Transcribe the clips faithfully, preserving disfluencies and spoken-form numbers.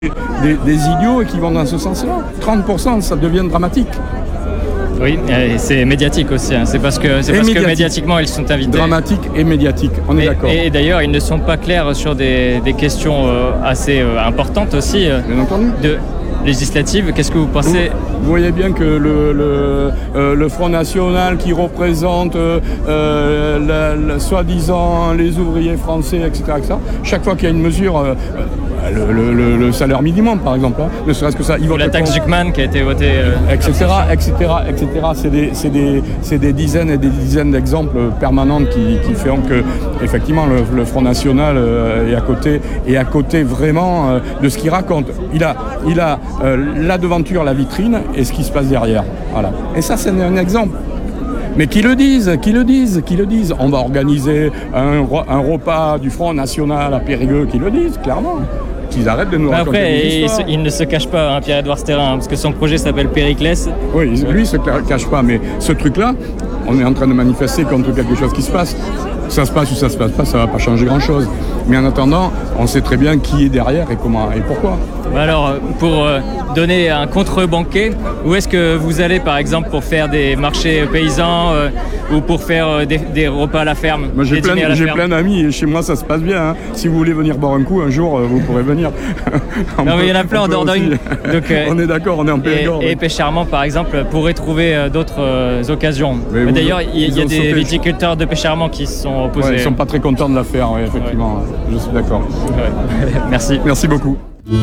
des, des idiots et qui vont dans ce sens-là. trente pour cent, ça devient dramatique. Oui, et c'est médiatique aussi. Hein. C'est parce, que, c'est parce médiatique. que médiatiquement, ils sont invités. Dramatique et médiatique, on est et, d'accord. Et d'ailleurs, ils ne sont pas clairs sur des, des questions euh, assez euh, importantes aussi. Euh, Bien entendu. De législatives. Qu'est-ce que vous pensez? Vous, vous voyez bien que le, le, euh, le Front National qui représente euh, la, la, soi-disant les ouvriers français, et cetera, et cetera, chaque fois qu'il y a une mesure... Euh, Le, le, le salaire minimum, par exemple, hein, ne serait-ce que ça. Ou la taxe Zuckman qui a été votée, euh, et cetera, et cetera, et cetera. C'est des, c'est des, c'est des dizaines et des dizaines d'exemples permanents qui, qui font que, effectivement, le, le Front National euh, est à côté, est à côté vraiment euh, de ce qu'il raconte. Il a, il a euh, la devanture, la vitrine, et ce qui se passe derrière. Voilà. Et ça, c'est un exemple. Mais qui le disent, qui le disent, qui le disent. On va organiser un, un repas du Front National à Périgueux, qui le disent, clairement. Qu'ils arrêtent de nous bah raconter après, des histoires. Il, il ne se cache pas, hein, Pierre-Édouard Stérin, hein, parce que son projet s'appelle Périclès. Oui, lui, il se cache pas, mais ce truc-là, on est en train de manifester contre quelque chose qui se passe. Ça se passe ou ça se passe pas, ça va pas changer grand-chose. Mais en attendant, on sait très bien qui est derrière et comment et pourquoi. Alors, pour euh, donner un contre-banquet, où est-ce que vous allez, par exemple, pour faire des marchés paysans euh, ou pour faire euh, des, des repas à la ferme? Moi, j'ai plein, j'ai plein d'amis et chez moi, ça se passe bien. Hein. Si vous voulez venir boire un coup, un jour, euh, vous pourrez venir. Non, mais il y en a plein en Dordogne. Donc, euh, on est d'accord, on est en Périgord. Et, et Pêche-Charmant, par exemple, pourrait trouver euh, d'autres euh, occasions. Mais mais d'ailleurs, il y, y a des sauté. viticulteurs de Pêche-Charmant qui sont opposés. Ouais, ils ne sont pas très contents de la faire, oui, effectivement. Ouais. Je suis d'accord. Ouais. Merci. Merci beaucoup.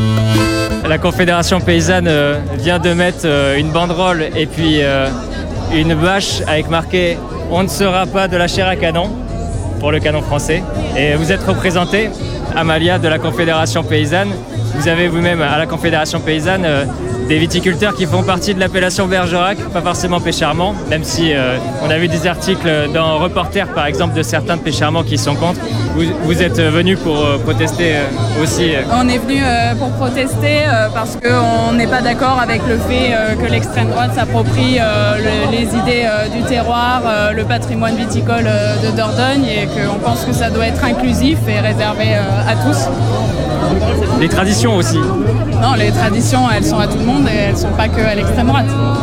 La Confédération Paysanne euh, vient de mettre euh, une banderole et puis euh, une bâche avec marqué « On ne sera pas de la chair à canon » pour le canon français. Et vous êtes représenté, Amalia, de la Confédération Paysanne. Vous avez vous-même à la Confédération Paysanne euh, des viticulteurs qui font partie de l'appellation Bergerac, pas forcément Pêche-Charmant, même si euh, on a vu des articles dans Reporter, par exemple, de certains de Pêche-Charmant qui sont contre. Vous, vous êtes venu pour euh, protester euh, aussi euh. On est venu euh, pour protester euh, parce qu'on n'est pas d'accord avec le fait euh, que l'extrême droite s'approprie euh, le, les idées euh, du terroir, euh, le patrimoine viticole euh, de Dordogne, et qu'on pense que ça doit être inclusif et réservé euh, à tous. Les traditions aussi. Non, les traditions, elles sont à tout le monde et elles ne sont pas que à l'extrême droite.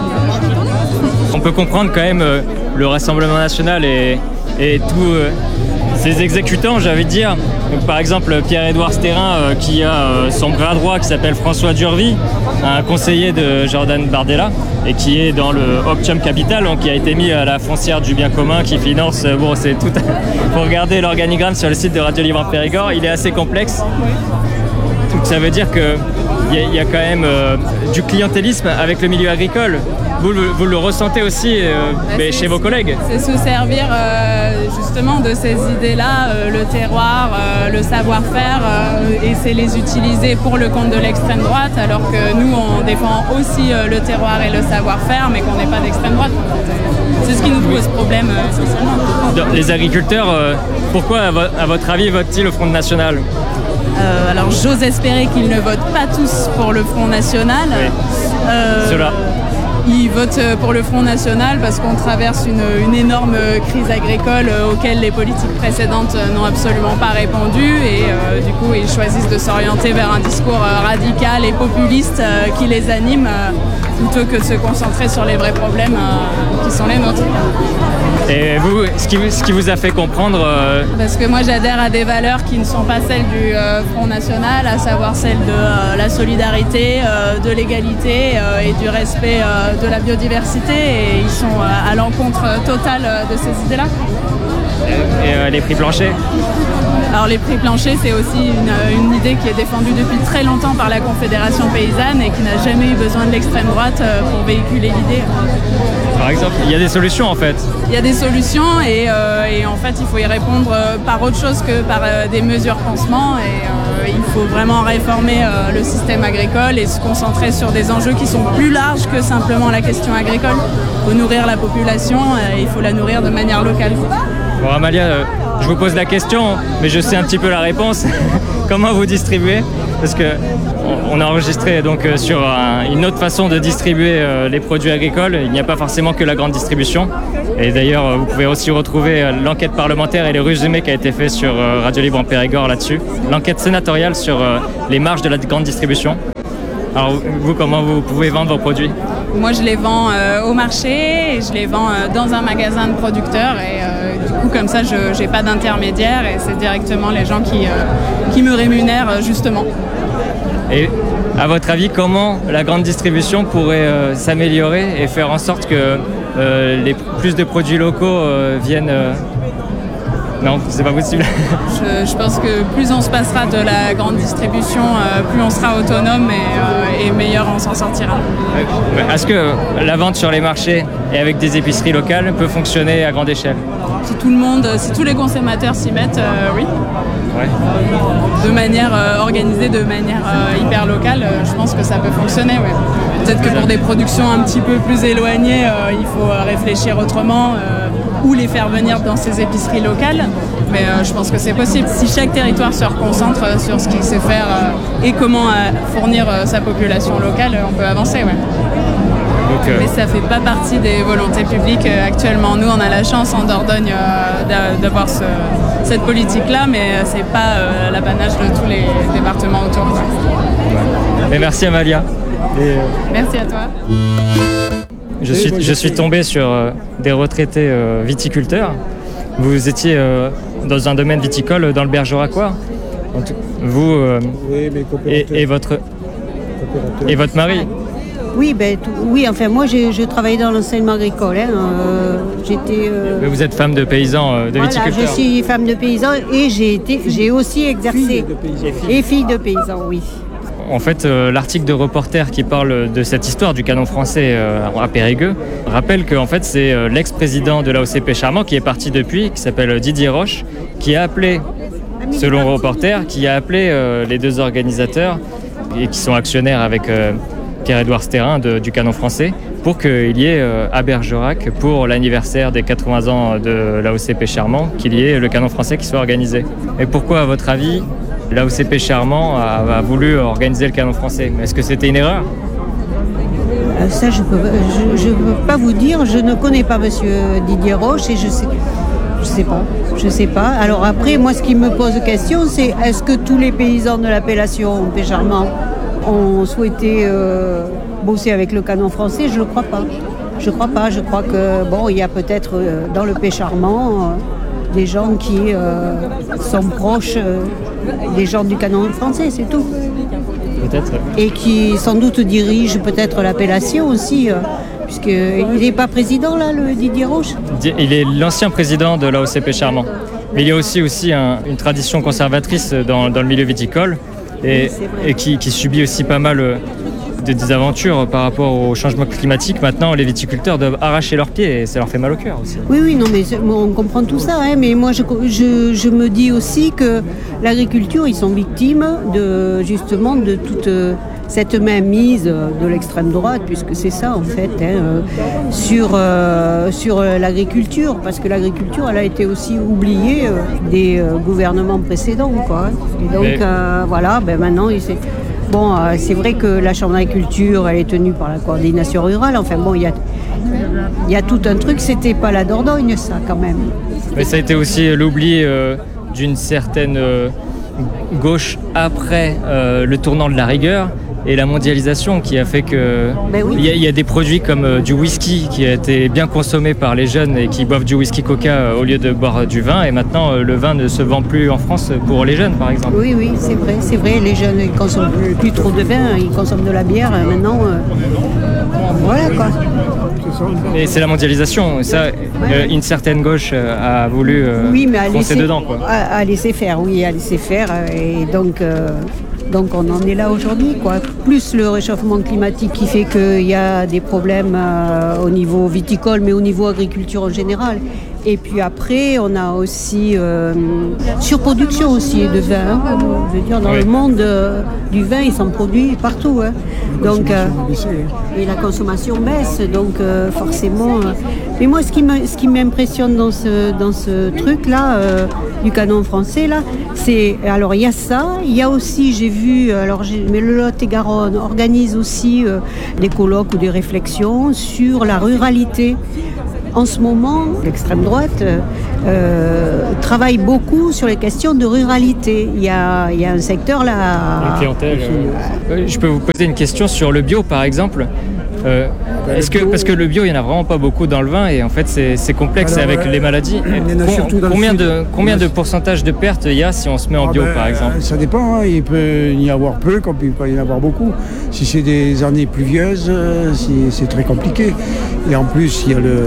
On peut comprendre quand même euh, le Rassemblement National et, et tous euh, ses exécutants, j'ai envie de dire. Donc, par exemple, Pierre-Édouard Stérin, euh, qui a euh, son bras droit qui s'appelle François Durvy, un conseiller de Jordan Bardella, et qui est dans le Optium Capital, donc qui a été mis à la foncière du bien commun, qui finance, euh, bon, c'est tout. Pour regarder l'organigramme sur le site de Radio Libre en Périgord, il est assez complexe. Donc ça veut dire qu'il y, y a quand même euh, du clientélisme avec le milieu agricole. Vous, vous le ressentez aussi euh, bah, mais chez vos collègues. C'est se servir euh, justement de ces idées-là, euh, le terroir, euh, le savoir-faire, euh, et c'est les utiliser pour le compte de l'extrême droite, alors que nous, on défend aussi euh, le terroir et le savoir-faire, mais qu'on n'est pas d'extrême droite. C'est ce qui nous pose problème euh, essentiellement. Les agriculteurs, euh, pourquoi, à, vo à votre avis, votent-ils au Front National ? Euh, alors j'ose espérer qu'ils ne votent pas tous pour le Front National. Oui. Euh, Cela. Ils votent pour le Front National parce qu'on traverse une, une énorme crise agricole auquel les politiques précédentes n'ont absolument pas répondu, et euh, du coup ils choisissent de s'orienter vers un discours radical et populiste euh, qui les anime euh, plutôt que de se concentrer sur les vrais problèmes euh, qui sont les nôtres. Et vous, ce qui, ce qui vous a fait comprendre euh... Parce que moi j'adhère à des valeurs qui ne sont pas celles du euh, Front National, à savoir celles de euh, la solidarité, euh, de l'égalité euh, et du respect euh, de la biodiversité, et ils sont euh, à l'encontre totale de ces idées-là. Et euh, les prix planchers ? Alors les prix planchers, c'est aussi une, une idée qui est défendue depuis très longtemps par la Confédération Paysanne et qui n'a jamais eu besoin de l'extrême droite pour véhiculer l'idée. Par exemple, il y a des solutions en fait. Il y a des solutions et, euh, et en fait il faut y répondre par autre chose que par euh, des mesures pansements, et euh, il faut vraiment réformer euh, le système agricole et se concentrer sur des enjeux qui sont plus larges que simplement la question agricole. Il faut nourrir la population et il faut la nourrir de manière locale. Bon, Amalia, euh, je vous pose la question, mais je sais un petit peu la réponse. Comment vous distribuez ? Parce que on a enregistré donc sur un, une autre façon de distribuer euh, les produits agricoles. Il n'y a pas forcément que la grande distribution. Et d'ailleurs, vous pouvez aussi retrouver l'enquête parlementaire et le résumé qui a été fait sur euh, Radio Libre en Périgord là-dessus. L'enquête sénatoriale sur euh, les marges de la grande distribution. Alors vous, comment vous pouvez vendre vos produits ? Moi, je les vends euh, au marché et je les vends euh, dans un magasin de producteurs. Et euh, du coup, comme ça, je n'ai pas d'intermédiaire et c'est directement les gens qui, euh, qui me rémunèrent justement. Et à votre avis, comment la grande distribution pourrait euh, s'améliorer et faire en sorte que euh, les, plus de produits locaux euh, viennent euh... Non, c'est pas possible. je, je pense que plus on se passera de la grande distribution, euh, plus on sera autonome et, euh, et meilleur on s'en sortira. Est-ce que la vente sur les marchés et avec des épiceries locales peut fonctionner à grande échelle ? Si tout le monde, si tous les consommateurs s'y mettent, euh, oui. Ouais. De manière euh, organisée, de manière euh, hyper locale, euh, je pense que ça peut fonctionner. Ouais. Peut-être que pour des productions un petit peu plus éloignées, euh, il faut euh, réfléchir autrement euh, ou les faire venir dans ces épiceries locales. Mais euh, je pense que c'est possible. Si chaque territoire se reconcentre euh, sur ce qu'il sait faire euh, et comment euh, fournir euh, sa population locale, euh, on peut avancer. Ouais. Donc, euh... Mais ça ne fait pas partie des volontés publiques euh, actuellement. Nous, on a la chance en Dordogne euh, d'avoir ce, cette politique-là, mais ce n'est pas euh, l'apanage de tous les départements autour. Ouais. Et merci Amalia. Et euh... Merci à toi. Je suis, je suis tombé sur euh, des retraités euh, viticulteurs. Vous étiez euh, dans un domaine viticole dans le Bergeracois. Vous euh, oui, mais et, et, votre, et votre mari. Oui, ben, tout, oui, enfin moi je, je travaillais dans l'enseignement agricole. Hein, euh, j'étais. Euh... Mais vous êtes femme de paysan, euh, de voilà, viticulteur. Je suis femme de paysan et j'ai été, j'ai aussi exercé. Fille et fille de paysan, oui. En fait, euh, l'article de Reporter qui parle de cette histoire du canon français euh, à Périgueux rappelle que en fait, c'est euh, l'ex-président de l'A O C P Charmant qui est parti depuis, qui s'appelle Didier Roche, qui a appelé, selon Reporter, qui a appelé euh, les deux organisateurs et qui sont actionnaires avec euh, Pierre-Édouard Stérin de, du canon français pour qu'il y ait euh, à Bergerac, pour l'anniversaire des quatre-vingts ans de l'A O C P Charmant, qu'il y ait le canon français qui soit organisé. Et pourquoi, à votre avis, l'A O C P Charmant a, a voulu organiser le canon français? Est-ce que c'était une erreur? euh, Ça, je ne peux, je, je peux pas vous dire. Je ne connais pas monsieur Didier Roche et je sais, je sais pas. Je sais pas. Alors après, moi, ce qui me pose question, c'est est-ce que tous les paysans de l'appellation Pé-Charmant ont souhaité euh, bosser avec le canon français? Je ne le crois pas. Je ne crois pas. Je crois que, bon, il y a peut-être euh, dans le Pé-Charmant euh, des gens qui euh, sont proches euh, des gens du canon français, c'est tout. Peut-être. Et qui sans doute dirigent peut-être l'appellation aussi, euh, puisqu'il n'est pas président là, le Didier Roche. Il est l'ancien président de l'A O C P Charmant. Mais il y a aussi, aussi un, une tradition conservatrice dans, dans le milieu viticole et, oui, et qui, qui subit aussi pas mal de désaventures par rapport au changement climatique. Maintenant, les viticulteurs doivent arracher leurs pieds et ça leur fait mal au cœur aussi. Oui, oui, non, mais on comprend tout ça, hein, mais moi je, je, je me dis aussi que l'agriculture, ils sont victimes de, justement de toute cette mainmise de l'extrême droite, puisque c'est ça en fait, hein, sur, euh, sur l'agriculture, parce que l'agriculture, elle a été aussi oubliée euh, des euh, gouvernements précédents, quoi. Et donc, mais... euh, voilà, ben maintenant, il s'est... Bon, euh, c'est vrai que la Chambre d'agriculture, elle est tenue par la coordination rurale. Enfin bon, il y a, y a tout un truc, c'était pas la Dordogne, ça, quand même. Mais ça a été aussi l'oubli euh, d'une certaine euh, gauche après euh, le tournant de la rigueur et la mondialisation qui a fait que ben oui. il y, y a des produits comme euh, du whisky qui a été bien consommé par les jeunes et qui boivent du whisky coca euh, au lieu de boire euh, du vin, et maintenant euh, le vin ne se vend plus en France pour les jeunes par exemple. Oui, oui, c'est vrai, c'est vrai, les jeunes ils consomment plus, plus trop de vin, ils consomment de la bière euh, maintenant. Euh, voilà quoi. Et c'est la mondialisation, ça, ouais. euh, une certaine gauche euh, a voulu euh, oui, mais à foncer laisser, dedans quoi. À, à laisser faire, oui, à laisser faire, et donc. Euh, Donc on en est là aujourd'hui, quoi. Plus le réchauffement climatique qui fait qu'il y a des problèmes euh, au niveau viticole, mais au niveau agriculture en général. Et puis après, on a aussi euh, surproduction aussi de vin. Hein. Je veux dire, dans oui. le monde euh, du vin, il s'en produit partout. Hein. Donc, euh, et la consommation baisse, donc euh, forcément. Euh, mais moi, ce qui me, ce qui m'impressionne dans ce, dans ce truc-là, euh, du canon français là. C'est alors il y a ça, il y a aussi j'ai vu alors j'ai, mais le Lot-et-Garonne organise aussi euh, des colloques ou des réflexions sur la ruralité. En ce moment, l'extrême droite euh, travaille beaucoup sur les questions de ruralité. Il y a, il y a un secteur là. Une clientèle. Euh, je peux vous poser une question sur le bio, par exemple. Euh, est-ce que, parce que le bio, il n'y en a vraiment pas beaucoup dans le vin et en fait c'est, c'est complexe alors, avec euh, les maladies. Com- combien de, combien de pourcentage de pertes il y a si on se met en bio ah ben, par exemple? Ça dépend, hein. Il peut y avoir peu comme il peut y en avoir beaucoup. Si c'est des années pluvieuses, c'est, c'est très compliqué. Et en plus, il y a le...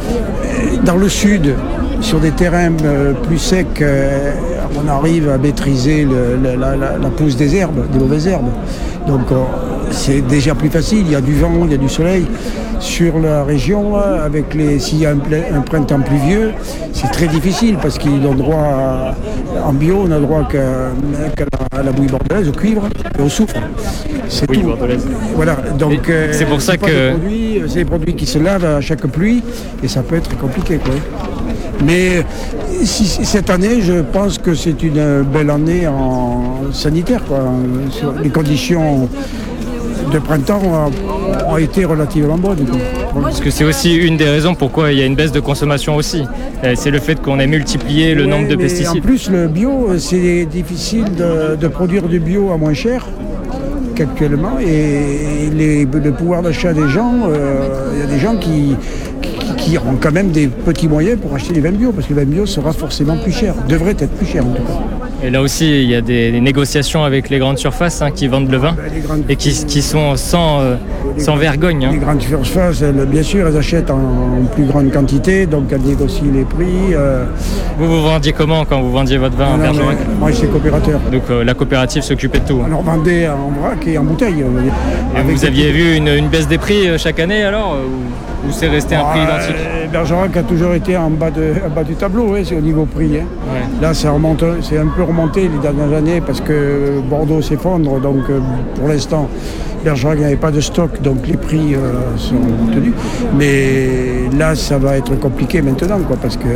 dans le sud, sur des terrains plus secs, on arrive à maîtriser le, la, la, la pousse des herbes, des mauvaises herbes. Donc c'est déjà plus facile, il y a du vent, il y a du soleil. Sur la région, avec les, s'il y a un, un printemps pluvieux, c'est très difficile parce qu'ils ont droit, à, en bio, on a droit qu'à, qu'à la, à la bouillie bordelaise, au cuivre et au soufre. C'est oui, tout. Bordelaise. Voilà, donc euh, c'est pour ça c'est que... Des produits, c'est des produits qui se lavent à chaque pluie et ça peut être compliqué, quoi. Mais si, cette année, je pense que c'est une belle année en sanitaire, quoi. Sur les conditions de printemps ont, ont été relativement bonnes. Parce que c'est aussi une des raisons pourquoi il y a une baisse de consommation aussi. C'est le fait qu'on ait multiplié le ouais, nombre de pesticides. En plus, le bio, c'est difficile de, de produire du bio à moins cher qu'actuellement. Et les, le pouvoir d'achat des gens, euh, il y a des gens qui... qui ont quand même des petits moyens pour acheter les vins bio, parce que le vin bio sera forcément plus cher, devrait être plus cher en tout cas. Et là aussi, il y a des, des négociations avec les grandes surfaces hein, qui vendent le vin ben, grandes... et qui, qui sont sans, euh, sans grandes, vergogne. Hein. Les grandes surfaces, elles, bien sûr, elles achètent en, en plus grande quantité, donc elles négocient les prix. Euh... Vous vous vendiez comment quand vous vendiez votre vin non, en Bergerac? Moi, je suis coopérateur. Donc euh, la coopérative s'occupait de tout. On en vendait en vrac et en bouteille. Et vous aviez des... vu une, une baisse des prix chaque année alors ou, ou c'est resté un ah, prix identique? Bergerac a toujours été en bas, de, en bas du tableau, hein, c'est au niveau prix. Hein. Ouais. Là, ça remonte, c'est un peu remonté les dernières années parce que Bordeaux s'effondre. Donc, euh, pour l'instant, Bergerac n'avait pas de stock, donc les prix euh, sont tenus. Mais là, ça va être compliqué maintenant, quoi, parce que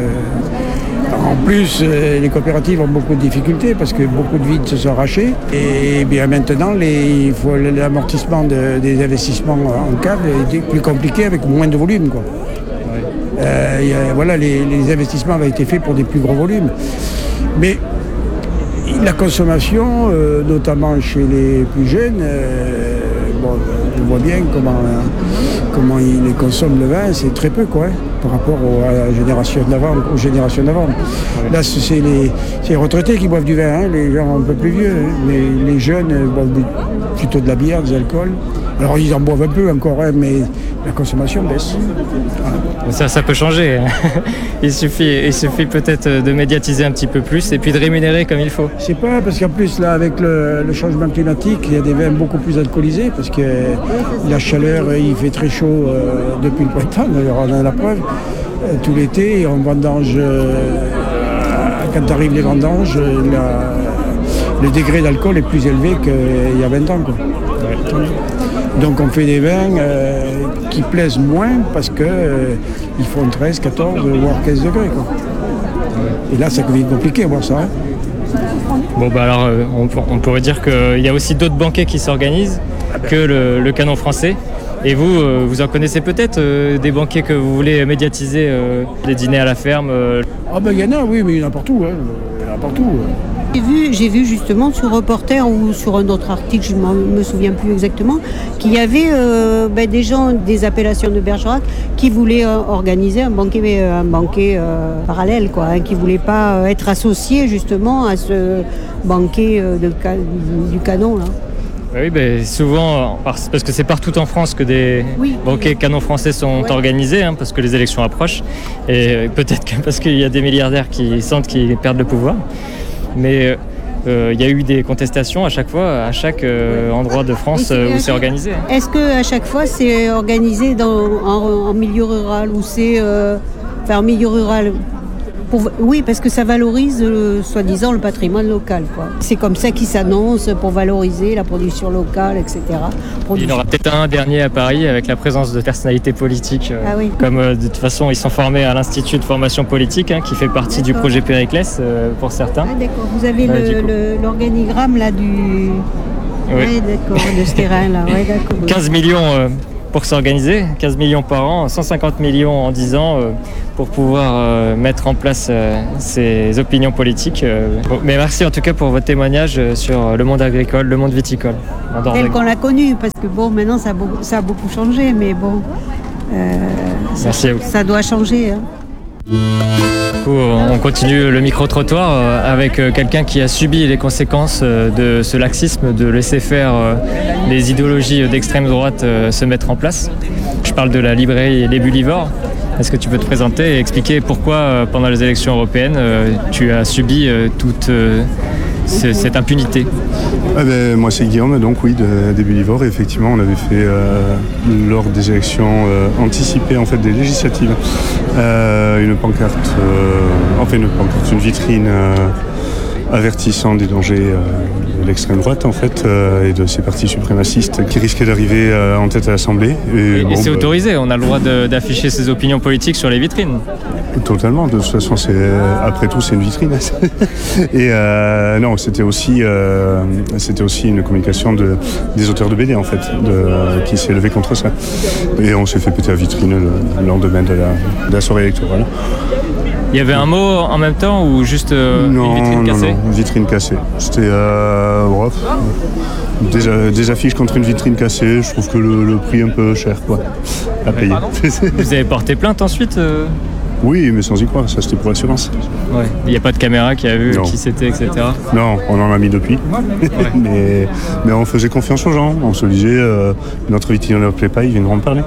en plus, euh, les coopératives ont beaucoup de difficultés parce que beaucoup de vides se sont arrachés. Et bien maintenant, les, il faut, l'amortissement de, des investissements en cave est plus compliqué avec moins de volume, quoi. Euh, y a, voilà, les, les investissements avaient été faits pour des plus gros volumes. Mais la consommation, euh, notamment chez les plus jeunes, euh, bon, on voit bien comment, euh, comment ils consomment le vin, c'est très peu, quoi, hein, par rapport aux, à la génération d'avant, aux générations d'avant. Ouais. Là, c'est les, c'est les retraités qui boivent du vin, hein, les gens un peu plus vieux, hein, mais les jeunes euh, boivent des, plutôt de la bière, des alcools. Alors ils en boivent un peu encore, hein, mais la consommation baisse. Voilà. Ça, ça peut changer. il suffit, il suffit peut-être de médiatiser un petit peu plus et puis de rémunérer comme il faut. Je sais pas, parce qu'en plus là, avec le, le changement climatique, il y a des vins beaucoup plus alcoolisés parce que la chaleur, il fait très chaud euh, depuis le printemps. D'ailleurs, on a la preuve. Euh, tout l'été, on vendange. Euh, quand arrivent les vendanges, la, le degré d'alcool est plus élevé qu'il y a vingt ans, quoi. Ouais. Donc on fait des vins euh, qui plaisent moins parce qu'ils euh, font treize, quatorze, voire quinze degrés, quoi. Et là, ça devient compliqué à voir ça. Hein. Bon, bah alors, euh, on, on pourrait dire qu'il y a aussi d'autres banquets qui s'organisent ah ben. que le, le canon français. Et vous, euh, vous en connaissez peut-être euh, des banquets que vous voulez médiatiser, euh, des dîners à la ferme euh... Ah ben il y en a, oui, mais il y en a partout. Hein. Il y en a partout. Hein. J'ai vu, j'ai vu justement sur Reporter ou sur un autre article, je ne me souviens plus exactement, qu'il y avait euh, ben, des gens des appellations de Bergerac qui voulaient euh, organiser un banquet, un banquet euh, parallèle, quoi, hein, qui ne voulaient pas euh, être associés justement à ce banquet euh, de, du canon, là. Oui, ben, souvent, parce que c'est partout en France que des oui, banquets oui. canons français sont ouais. organisés, hein, parce que les élections approchent, et peut-être que parce qu'il y a des milliardaires qui sentent qu'ils perdent le pouvoir. Mais il euh, y a eu des contestations à chaque fois, à chaque euh, endroit de France euh, où c'est organisé. Est-ce qu'à chaque fois c'est organisé dans, en, en milieu rural ou c'est euh, enfin, en milieu rural? Pour, oui, parce que ça valorise, euh, soi-disant, le patrimoine local, quoi. C'est comme ça qu'ils s'annoncent pour valoriser la production locale, et cetera. Production. Il y en aura peut-être un dernier à Paris avec la présence de personnalités politiques. Euh, ah oui. Comme euh, de toute façon, ils sont formés à l'Institut de formation politique, hein, qui fait partie d'accord. du projet Périclès euh, pour certains. Ah, d'accord. Vous avez euh, le, le, l'organigramme là du. Oui, ouais, d'accord, de ce terrain-là. Ouais, d'accord. quinze millions euh, pour s'organiser, quinze millions par an, cent cinquante millions en dix ans euh, pour pouvoir euh, mettre en place euh, ces opinions politiques. Euh. Bon, mais merci en tout cas pour votre témoignage sur le monde agricole, le monde viticole. Tel qu'on l'a connu, parce que bon, maintenant ça a beaucoup, ça a beaucoup changé, mais bon, euh, ça, ça doit changer. Hein. Du coup, on continue le micro-trottoir avec quelqu'un qui a subi les conséquences de ce laxisme, de laisser faire les idéologies d'extrême droite se mettre en place. Je parle de la librairie Les Bullivores. Est-ce que tu peux te présenter et expliquer pourquoi, pendant les élections européennes, tu as subi toute cette impunité? Ah ben, moi c'est Guillaume, donc oui, de, des Bullivores. Effectivement, on avait fait euh, lors des élections euh, anticipées en fait des législatives euh, une pancarte, euh, enfin une pancarte, une vitrine euh, avertissant des dangers euh, de l'extrême droite en fait euh, et de ces partis suprémacistes qui risquaient d'arriver euh, en tête à l'Assemblée. Et, et, bon, et c'est bah, autorisé, on a le droit de, d'afficher ses opinions politiques sur les vitrines. Totalement, de toute façon, c'est, après tout, c'est une vitrine. Et euh, non, c'était aussi, euh, c'était aussi une communication de, des auteurs de B D, en fait, de, qui s'est levé contre ça. Et on s'est fait péter la vitrine le, le lendemain de la, de la soirée électorale. Il y avait un mot en même temps ou juste euh, non, une vitrine cassée? Non, non, une vitrine cassée. C'était euh, bref, des, des affiches contre une vitrine cassée. Je trouve que le, le prix est un peu cher, quoi, à payer. Vous avez porté plainte ensuite euh... Oui, mais sans y croire, ça c'était pour l'assurance. Ouais. Il n'y a pas de caméra qui a vu non. qui c'était, et cetera. Non, on en a mis depuis. Ouais. mais, mais on faisait confiance aux gens. On se disait, euh, notre vitrine ne leur plaît pas, ils viendront me parler.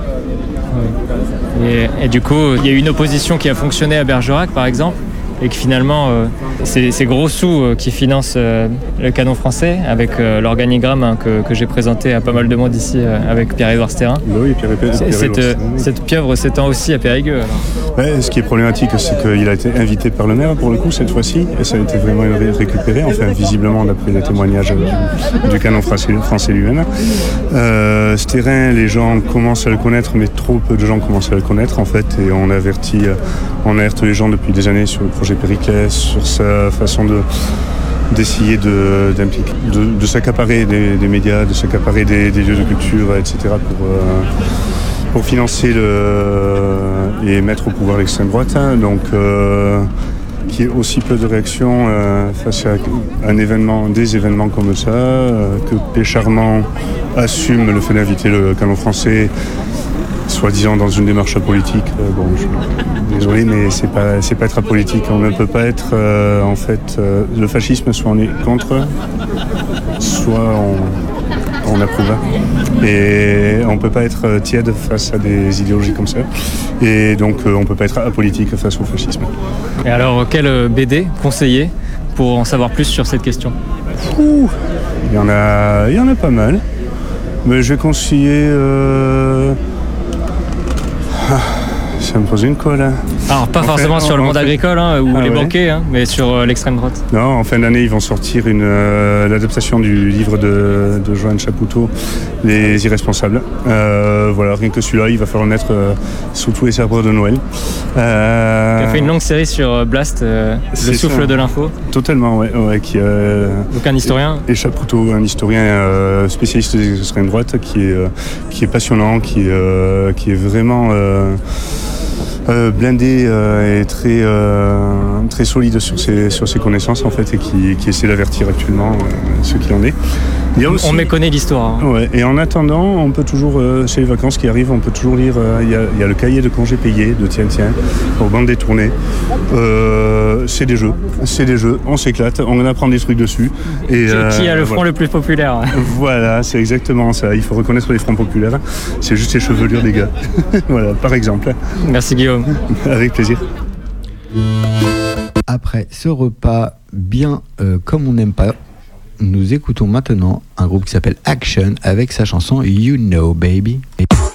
Ouais. Et, et du coup, il y a eu une opposition qui a fonctionné à Bergerac, par exemple, et que finalement, euh, c'est ces gros sous euh, qui financent euh, le canon français, avec euh, l'organigramme hein, que, que j'ai présenté à pas mal de monde ici euh, avec Pierre-Édouard Stérin. Bah oui, Pierre, Pierre, Pierre cette, euh, cette pieuvre s'étend aussi à Périgueux. Alors. Ouais, ce qui est problématique, c'est qu'il a été invité par le maire pour le coup cette fois-ci, et ça a été vraiment récupéré, enfin visiblement d'après les témoignages du, du canon français, français lui-même. Euh, Stérin, les gens commencent à le connaître, mais trop peu de gens commencent à le connaître en fait, et on avertit, on alerte les gens depuis des années sur le projet Périclès, sur sa façon de d'essayer de, de, de s'accaparer des, des médias, de s'accaparer des, des lieux de culture, et cetera pour, euh, pour financer le, et mettre au pouvoir l'extrême droite. Hein, donc, euh, qu'il y ait aussi peu de réactions euh, face à un événement, des événements comme ça, euh, que Pécharmant assume le fait d'inviter le canon français soi-disant dans une démarche apolitique. Euh, bon, je, désolé, mais c'est pas, c'est pas être apolitique. On ne peut pas être, euh, en fait, euh, le fascisme, soit on est contre, soit on, on approuve. Et on ne peut pas être tiède face à des idéologies comme ça. Et donc, euh, on ne peut pas être apolitique face au fascisme. Et alors, quel B D conseiller pour en savoir plus sur cette question? Ouh, il y en a, il y en a pas mal. Mais je vais conseiller... Euh... Ah, ça me pose une colle. Hein. Alors, pas en forcément fait, sur le monde fait... agricole hein, ou ah, les ouais. banquiers, hein, mais sur euh, l'extrême droite. Non, en fin d'année, ils vont sortir une, euh, l'adaptation du livre de, de Joanne Chapoutot, Les Irresponsables. Euh, voilà, rien que celui-là, il va falloir mettre euh, sous tous les arbres de Noël. Euh... Tu as fait une longue série sur Blast, euh, le souffle ça. de l'info. Totalement, ouais. ouais qui, euh, Donc un historien. Et, et Chapoutot, un historien euh, spécialiste des extrêmes droites, qui est, euh, qui est passionnant, qui, euh, qui est vraiment... Euh, Euh, blindé euh, et très, euh, très solide sur ses, sur ses connaissances en fait et qui, qui essaie d'avertir actuellement euh, ce qu'il en est. Il y a aussi, on méconnaît l'histoire. Hein. Ouais, et en attendant, on peut toujours, euh, chez les vacances qui arrivent, on peut toujours lire, euh, il y a, il y a le cahier de congés payés de Tiens Tiens, aux bandes détournées. Euh, c'est des jeux, c'est des jeux, on s'éclate, on apprend des trucs dessus. Et, qui, euh, qui a le front voilà. le plus populaire? Voilà, c'est exactement ça, il faut reconnaître les fronts populaires, c'est juste les chevelures des gars. Voilà, par exemple. Merci Guillaume. Avec plaisir. Après ce repas bien euh, comme on n'aime pas, nous écoutons maintenant un groupe qui s'appelle Action avec sa chanson You Know Baby. Et...